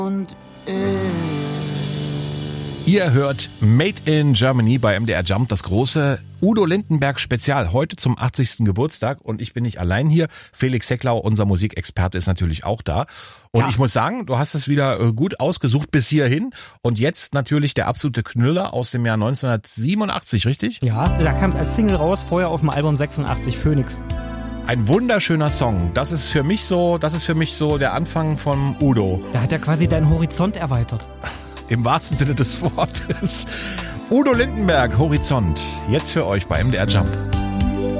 Und Ihr hört Made in Germany bei MDR Jump, das große Udo Lindenberg Spezial, heute zum 80. Geburtstag. Und ich bin nicht allein hier. Felix Secklau, unser Musikexperte, ist natürlich auch da. Und ich muss sagen, du hast es wieder gut ausgesucht bis hierhin. Und jetzt natürlich der absolute Knüller aus dem Jahr 1987, richtig? Ja, da kam es als Single raus, vorher auf dem Album 86, Phoenix. Ein wunderschöner Song. Das ist für mich so der Anfang von Udo. Da hat er quasi deinen Horizont erweitert. Im wahrsten Sinne des Wortes. Udo Lindenberg, Horizont. Jetzt für euch bei MDR Jump.